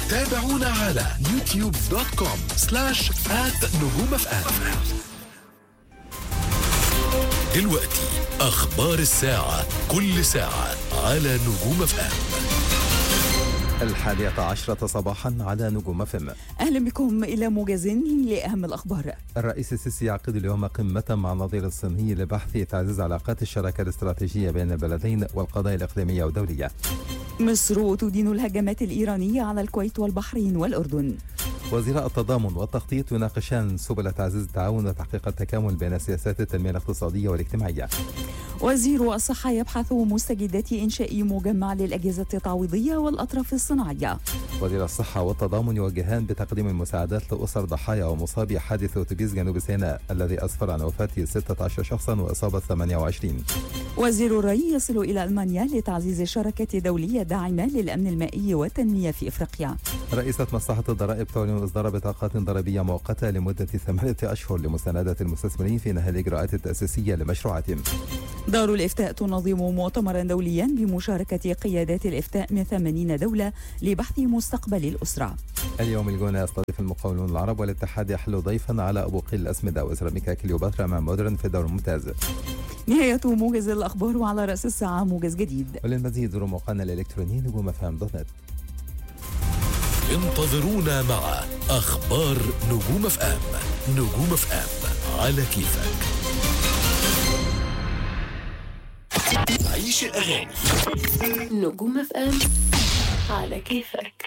تابعونا على youtube.com/@نجوم-FM. دلوقتي أخبار الساعة، كل ساعة على نجوم FM. 11:00 صباحا على نجوم FM. أهلا بكم إلى موجز لأهم الأخبار. الرئيس السيسي يعقد اليوم قمة مع النظير الصيني لبحث تعزيز علاقات الشراكة الاستراتيجية بين البلدين والقضايا الإقليمية والدولية. مصر تدين الهجمات الإيرانية على الكويت والبحرين والأردن. وزراء التضامن والتخطيط يناقشان سبل تعزيز التعاون وتحقيق التكامل بين سياسات التنمية الاقتصادية والاجتماعية. وزير الصحة يبحث مستجدات إنشاء مجمع للأجهزة التعويضية والأطراف الصناعية. وزير الصحة والتضامن يوجهان بتقديم المساعدات لأسر ضحايا ومصابي حادث أتوبيس جنوب سيناء الذي أسفر عن وفاة 16 شخصا وإصابة 28. وزير الري يصل إلى ألمانيا لتعزيز الشراكة الدولية الداعمة للأمن المائي والتنمية في إفريقيا. رئيسة مصلحة الضرائب تعلن إصدار بطاقات ضريبية مؤقتة لمدة 8 أشهر لمساندة المستثمرين في نهاية الإجراءات التأسيسية لمشروعاتهم. دار الإفتاء تنظم مؤتمرا دوليا بمشاركة قيادات الإفتاء من 80 دولة لبحث مستقبل الأسرة. اليوم الجونة يستضيف المقاولون العرب والاتحاد يحل ضيفا على أبو قيل الأسمدة وسيراميكا كليوباترا أمام مودرن في الدور الممتاز. نهاية موجز الأخبار، وعلى رأس الساعة موجز جديد. وللمزيد زوروا موقعنا الإلكتروني نجوم-fm.net. انتظرونا مع أخبار نجوم FM. نجوم FM على كيفك. عيش الأغاني. نجوم FM على كيفك.